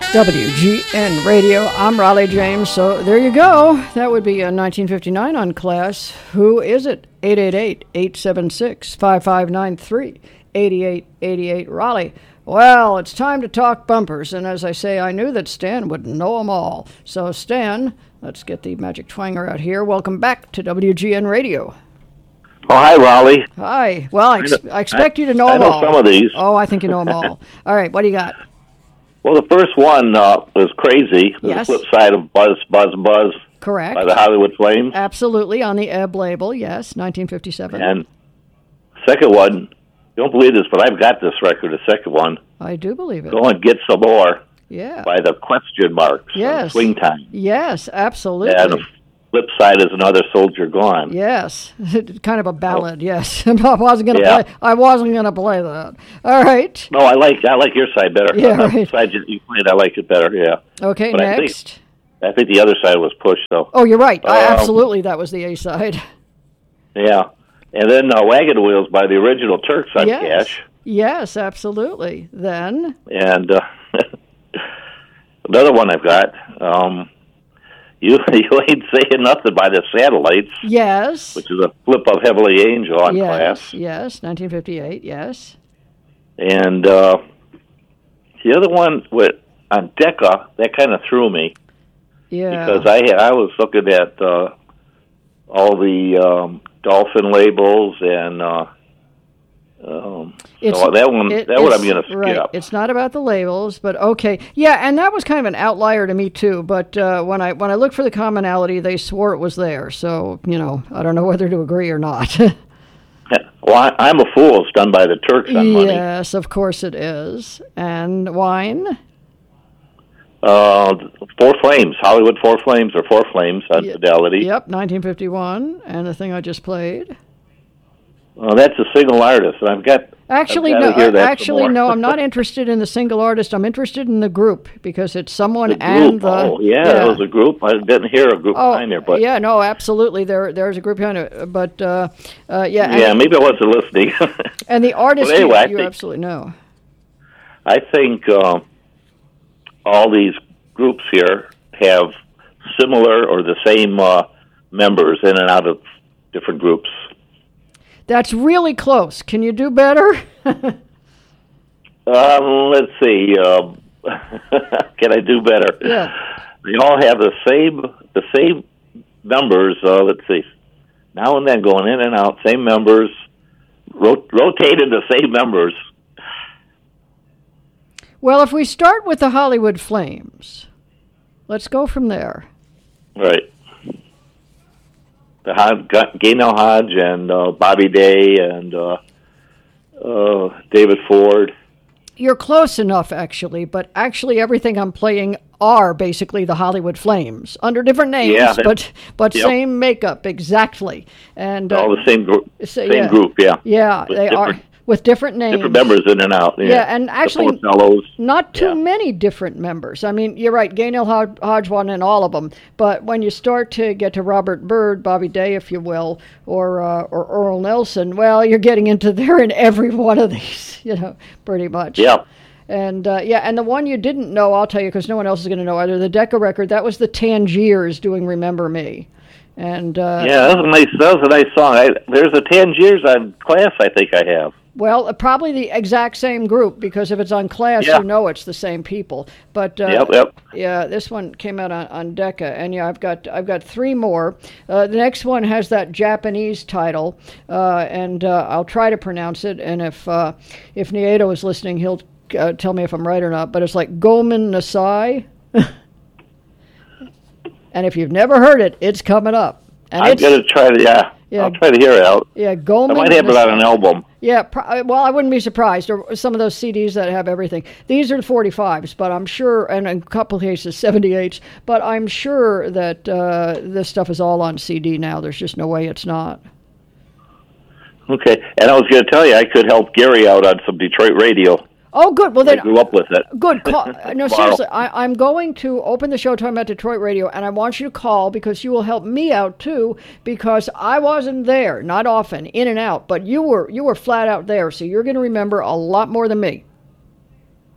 WGN Radio. I'm Raleigh James. So there you go. That would be 1959 on Class. Who is it? 888-876-5593. 8888 Raleigh. Well, it's time to talk bumpers. And as I say, I knew that Stan would know them all. So Stan, let's get the magic twanger out here. Welcome back to WGN Radio. Oh, hi, Raleigh. Hi. Well, I expect you to know them all. I know some of these. Oh, I think you know them all. All right, what do you got? Well, the first one was Crazy. Yes. The flip side of Buzz, Buzz, Buzz. Correct. By the Hollywood Flames. Absolutely, on the Ebb label, yes, 1957. And second one, you don't believe this, but I've got this record, the second one. I do believe it. Go and Get Some More. Yeah. By the Question Marks. Yes. Swing Time. Yes, absolutely. And the flip side is Another Soldier Gone. Yes, kind of a ballad. Yes, I wasn't going to play that. All right. No, I like your side better. Yeah, the right. side you played, I like it better. Yeah. Okay, but next. I think the other side was Push, though. Oh, you're right. Absolutely, that was the A side. Yeah, and then Wagon Wheels by the original Turks on Cash. Yes, absolutely. Then. And another one I've got. You ain't saying nothing by the Satellites. Yes. Which is a flip of Heavenly Angel on Class. Yes, 1958, yes. And the other one on Decca, that kind of threw me. Yeah. Because I was looking at all the Dolphin labels and so that one I'm going to skip. Right. It's not about the labels, but okay. Yeah, and that was kind of an outlier to me too. But when I looked for the commonality, they swore it was there. So I don't know whether to agree or not. Well, I'm a Fool. It's done by the Turks on Money. Yes, of course it is. And Wine. Four Flames, Hollywood Four Flames or Four Flames on Fidelity. Yep, 1951, and the thing I just played. Well, that's a single artist, and I've got. Actually, no. I'm not interested in the single artist. I'm interested in the group because it's someone and the. Oh, yeah, it was a group. I didn't hear a group behind there, but. Yeah, no, absolutely. There's a group behind it, but yeah. Yeah, maybe I wasn't listening. And the artist, anyway, you absolutely know. I think all these groups here have similar or the same members in and out of different groups. That's really close. Can you do better? Let's see. Can I do better? Yeah. They all have the same members. Let's see. Now and then going in and out, same members, rotated the same members. Well, if we start with the Hollywood Flames, let's go from there. Right. Gaynell Hodge and Bobby Day and David Ford. You're close enough, actually, but actually everything I'm playing are basically the Hollywood Flames under different names, but same makeup exactly. And all the same group. Same group, yeah. Yeah, they are. With different names. Different members in and out. Yeah, and actually not too many different members. I mean, you're right, Gaynell Hodge won in all of them. But when you start to get to Robert Byrd, Bobby Day, if you will, or Earl Nelson, well, you're getting into there in every one of these, pretty much. Yeah. And and the one you didn't know, I'll tell you, because no one else is going to know either, the Decca record, that was the Tangiers doing Remember Me. And that was a nice song. There's a Tangiers on Class, I think I have. Well, probably the exact same group, because if it's on Class, you know it's the same people. But yeah, this one came out on Decca, and I've got three more. The next one has that Japanese title, and I'll try to pronounce it. And if Nieto is listening, he'll tell me if I'm right or not. But it's like Gomen Nasai. And if you've never heard it, it's coming up. And I'm going to try to, I'll try to hear it out. Yeah, Goldman. I might have it on an album. Yeah, well, I wouldn't be surprised. Or some of those CDs that have everything. These are the 45s, but I'm sure, and in a couple of cases, 78s, but I'm sure that this stuff is all on CD now. There's just no way it's not. Okay, and I was going to tell you, I could help Gary out on some Detroit radio. Oh, good. Well, then I grew up with it. Good. No, seriously, I'm going to open the show talking about Detroit radio, and I want you to call because you will help me out too. Because I wasn't there, not often, in and out, but you were flat out there, so you're going to remember a lot more than me.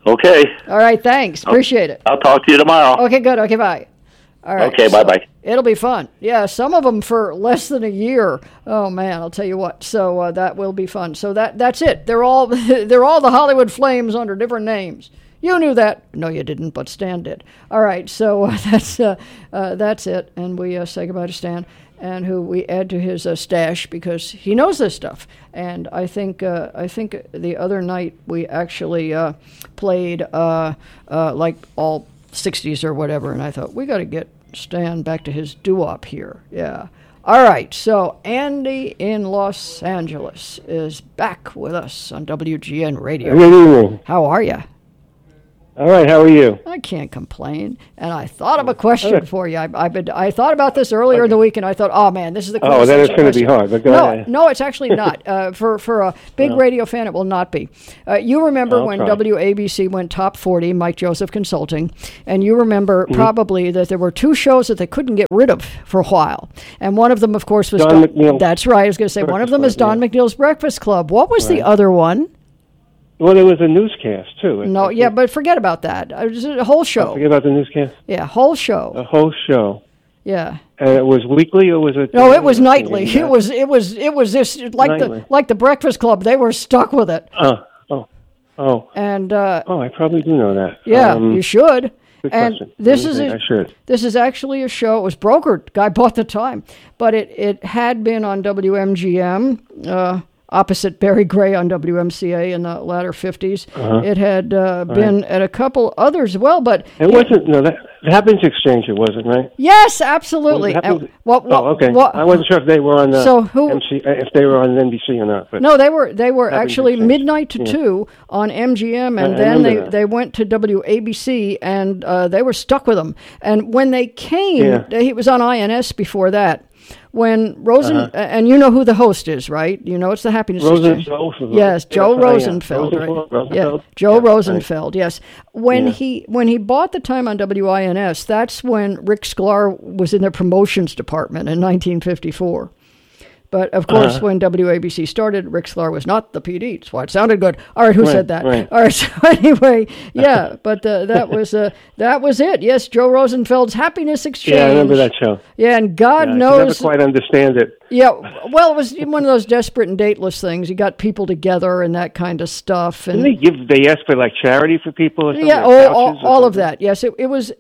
Okay. All right, thanks. Appreciate it. I'll talk to you tomorrow. Okay, good. Okay, bye. All right. Okay, bye-bye. It'll be fun. Yeah, some of them for less than a year. Oh man, I'll tell you what. So that will be fun. So that's it. They're all the Hollywood Flames under different names. You knew that. No, you didn't, but Stan did. All right, so that's it. And we say goodbye to Stan, and who we add to his stash because he knows this stuff. And I think the other night we actually played like all 60s or whatever, and I thought we got to get Stan back to his doo-wop here. Yeah. All right, so Andy in Los Angeles is back with us on WGN Radio. Good evening. How are you? All right, how are you? I can't complain. And I thought of a question for you. I thought about this earlier in the week, and I thought, oh man, this is the question. Oh, then it's going to be hard. But go ahead. No, it's actually not. For a big radio fan, it will not be. You remember when WABC went top 40, Mike Joseph Consulting, and you remember probably that there were two shows that they couldn't get rid of for a while. And one of them, of course, was Don McNeil. That's right. I was going to say one of them is Don McNeil's Breakfast Club. What was the other one? Well, there was a newscast, too. No, yeah, but forget about that. It was a whole show. Forget about the newscast? Yeah, whole show. A whole show. Yeah. And it was weekly, or was it? No, it was nightly. It was this like the Breakfast Club. They were stuck with it. Oh. And I probably do know that. Yeah, you should. Good and question. This is actually a show. It was brokered. Guy bought the time, but it had been on WMGM. Opposite Barry Gray on WMCA in the latter 50s. It had been at a couple others as well, but... It wasn't, the Happens Exchange, it wasn't, right? Yes, absolutely. Okay. I wasn't sure if they were on if they were on NBC or not. But no, they were actually midnight to 2 on MGM, and then they went to WABC, and they were stuck with them. And when they came, he was on INS before that. When and you know who the host is, right? You know it's the Happiness Exchange. Yes, Joe Rosenfeld. Right? Yeah, Joe Rosenfeld. Yes. When he bought the time on WINS, that's when Rick Sklar was in the promotions department in 1954. But, of course, when WABC started, Rick Sklar was not the PD. That's why it sounded good. All right, who said that? Right. All right, so anyway, yeah, but that was it. Yes, Joe Rosenfeld's Happiness Exchange. Yeah, I remember that show. Yeah, and God knows... I never quite understand it. Yeah, well, it was one of those desperate and dateless things. You got people together and that kind of stuff. And they ask for like charity for people or something? Yeah, all of that. Yes, it was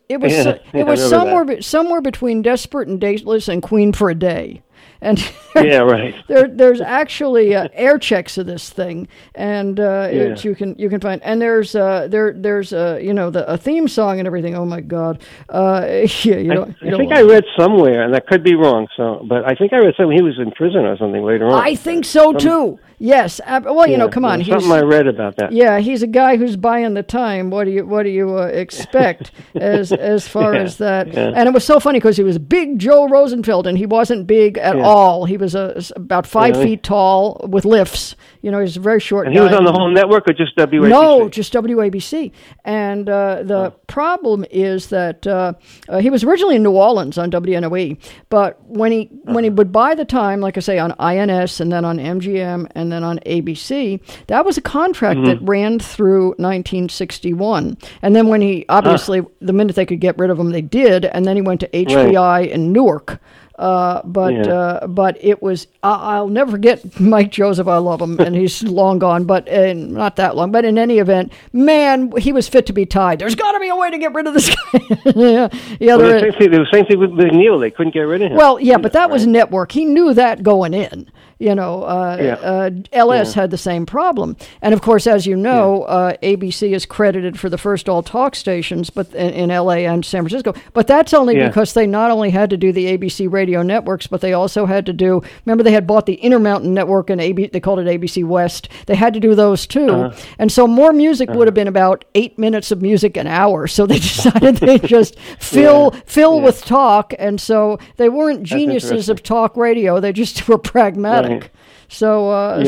somewhere between desperate and dateless and Queen for a Day. And yeah, right. There's actually air checks of this thing, and you can find. And there's a theme song and everything. Oh my God! I think I read somewhere, and I could be wrong. But I think I read something. He was in prison or something later on. I think so too. Yes. Well, come on. Something I read about that. Yeah, he's a guy who's buying the time. What do you expect as far as that? Yeah. And it was so funny because he was big Joe Rosenfeld, and he wasn't big at all. He was about 5 feet tall with lifts. He was a very short guy. And he was on the whole network or just WABC? No, just WABC. And the problem is that he was originally in New Orleans on WNOE, but when he would buy the time, like I say, on INS and then on MGM and then on ABC, that was a contract that ran through 1961. And then when he, obviously, the minute they could get rid of him, they did, and then he went to HBI in Newark. But it was, I'll never forget Mike Joseph. I love him, and he's long gone, but not that long. But in any event, man, he was fit to be tied. There's got to be a way to get rid of this guy. The same thing with McNeil. They couldn't get rid of him. Well, yeah, but that was network. He knew that going in. LS had the same problem. And of course, as you know, ABC is credited for the first all talk stations, but in LA and San Francisco. But that's only because they not only had to do the ABC radio networks, but they also had to do, remember they had bought the Intermountain Network and they called it ABC West. They had to do those too. And so more music would have been about 8 minutes of music an hour. So they decided they just fill with talk. And so they weren't geniuses of talk radio. They just were pragmatic. Right. So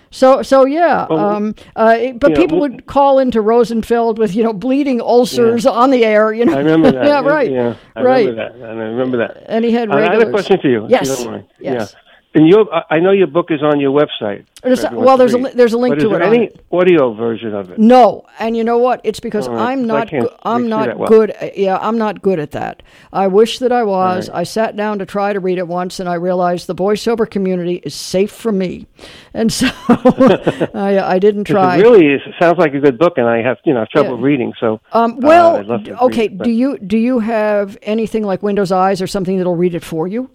but people would call into Rosenfeld with bleeding ulcers on the air. I remember that. Yeah, right. Yeah, I remember that. And he had regulars. I had a question for you. Yes. If you don't mind. Yes. And I know your book is on your website. There's a link to it. Any audio version of it? No, and you know what? It's because I'm not good. Yeah, I'm not good at that. I wish that I was. Right. I sat down to try to read it once, and I realized the voiceover community is safe for me, and so I didn't try. It really sounds like a good book, and I have trouble reading. So okay. Do you have anything like Windows Eyes or something that'll read it for you?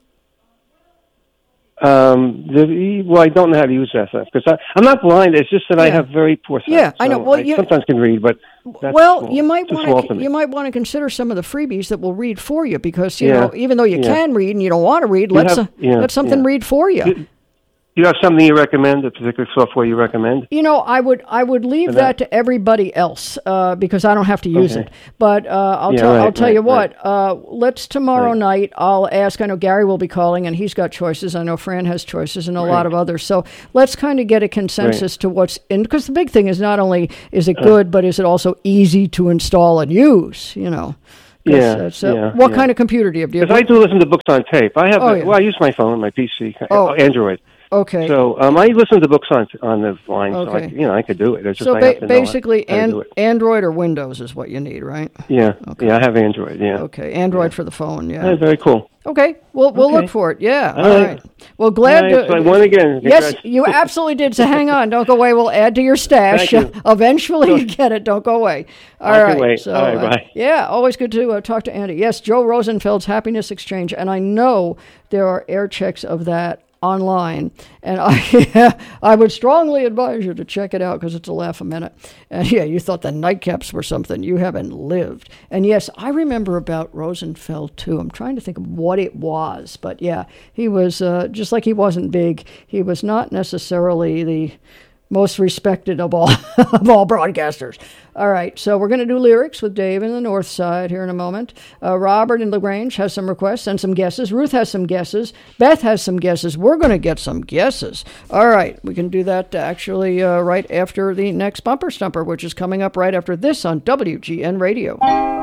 I don't know how to use that stuff because I'm not blind. It's just that I have very poor sight. Yeah, I know. Well, I sometimes can read, but you might want to consider some of the freebies that will read for you because you know even though you can read and you don't want to read, let something read for you. You have something you recommend, a particular software you recommend? I would leave that to everybody else because I don't have to use it. But I'll tell you what. Let's tomorrow night. I'll ask. I know Gary will be calling, and he's got choices. I know Fran has choices, and a lot of others. So let's kind of get a consensus to what's in. Because the big thing is not only is it good, but is it also easy to install and use? What kind of computer do you have? Because I do listen to books on tape. I have. I use my phone, my PC, Android. Okay. So I listen to books on the line, so I could do it. It's just basically, Android or Windows is what you need, right? Yeah. Okay. Yeah, I have Android. Yeah. Okay, Android for the phone. Yeah. Very cool. Okay, we'll look for it. Yeah. All right. Well, glad to. So I won again. Yes, you absolutely did. So hang on, don't go away. We'll add to your stash. Eventually, you get it. Don't go away. All right. Wait. So, all right, bye. Always good to talk to Andy. Yes, Joe Rosenfeld's Happiness Exchange, and I know there are air checks of that online, and I would strongly advise you to check it out because it's a laugh a minute. And you thought the nightcaps were something. You haven't lived. And yes, I remember about Rosenfeld too. I'm trying to think of what it was, but he was just like he wasn't big. He was not necessarily the most respected of all broadcasters. All right, so we're going to do lyrics with Dave in the North Side here in a moment. Robert in LaGrange has some requests and some guesses. Ruth has some guesses. Beth has some guesses. We're going to get some guesses. All right, we can do that actually right after the next Bumper Stumper, which is coming up right after this on WGN Radio.